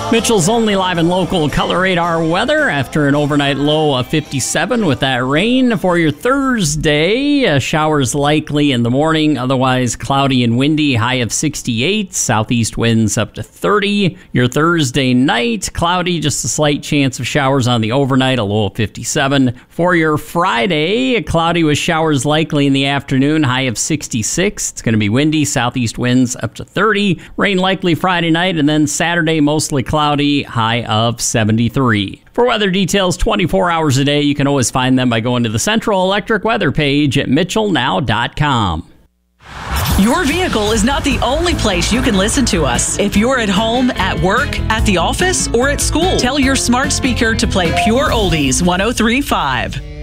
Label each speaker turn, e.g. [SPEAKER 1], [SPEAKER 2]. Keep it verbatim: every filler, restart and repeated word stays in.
[SPEAKER 1] Mitchell's only live and local color radar weather after an overnight low of fifty-seven with that rain. For your Thursday, uh, showers likely in the morning, otherwise cloudy and windy, high of sixty-eight, southeast winds up to thirty. Your Thursday night, cloudy, just a slight chance of showers on the overnight, a low of fifty-seven. For your Friday, cloudy with showers likely in the afternoon, high of sixty-six. It's going to be windy, southeast winds up to thirty. Rain likely Friday night, and then Saturday, mostly cloudy, high of seventy-three. For weather details twenty-four hours a day, you can always find them by going to the Central Electric weather page at mitchell now dot com.
[SPEAKER 2] Your vehicle is not the only place you can listen to us. If you're at home, at work, at the office, or at school, tell your smart speaker to play Pure Oldies one oh three point five.